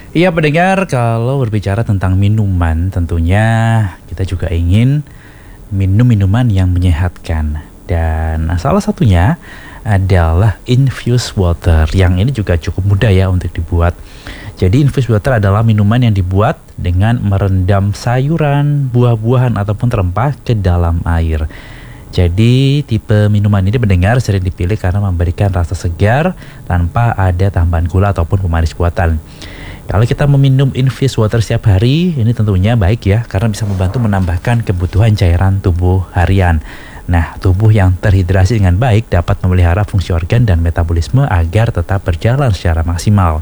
Iya pendengar, kalau berbicara tentang minuman tentunya kita juga ingin minum minuman yang menyehatkan. Dan salah satunya adalah infused water, yang ini juga cukup mudah ya untuk dibuat. Jadi infused water adalah minuman yang dibuat dengan merendam sayuran, buah-buahan ataupun rempah ke dalam air. Jadi tipe minuman ini pendengar sering dipilih karena memberikan rasa segar tanpa ada tambahan gula ataupun pemanis buatan. Kalau kita meminum infused water setiap hari, ini tentunya baik ya, karena bisa membantu menambahkan kebutuhan cairan tubuh harian. Nah, tubuh yang terhidrasi dengan baik dapat memelihara fungsi organ dan metabolisme agar tetap berjalan secara maksimal.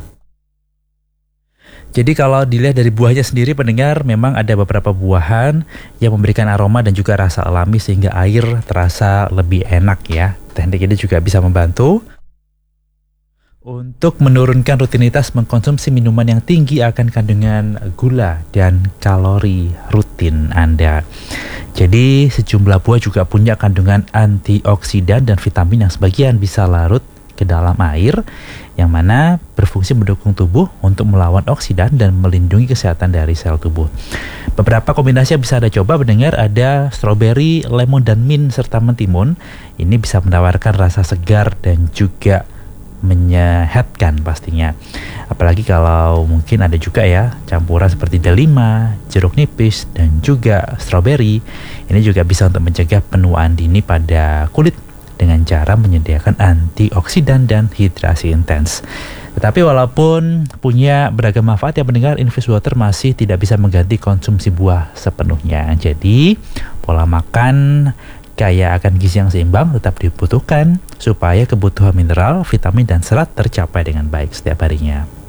Jadi kalau dilihat dari buahnya sendiri pendengar, memang ada beberapa buahan yang memberikan aroma dan juga rasa alami sehingga air terasa lebih enak ya. Teknik ini juga bisa membantu untuk menurunkan rutinitas mengkonsumsi minuman yang tinggi akan kandungan gula dan kalori rutin Anda. Jadi sejumlah buah juga punya kandungan antioksidan dan vitamin yang sebagian bisa larut ke dalam air, yang mana berfungsi mendukung tubuh untuk melawan oksidan dan melindungi kesehatan dari sel tubuh. Beberapa kombinasi yang bisa Anda coba mendengar ada strawberry, lemon dan mint serta mentimun. Ini bisa menawarkan rasa segar dan juga menyehatkan pastinya. Apalagi kalau mungkin ada juga ya campuran seperti delima, jeruk nipis dan juga strawberry. Ini juga bisa untuk mencegah penuaan dini pada kulit dengan cara menyediakan antioksidan dan hidrasi intens. Tetapi walaupun punya beragam manfaat, yang mendengar infused water masih tidak bisa mengganti konsumsi buah sepenuhnya. Jadi pola makan kaya akan gizi yang seimbang tetap dibutuhkan supaya kebutuhan mineral, vitamin, dan serat tercapai dengan baik setiap harinya.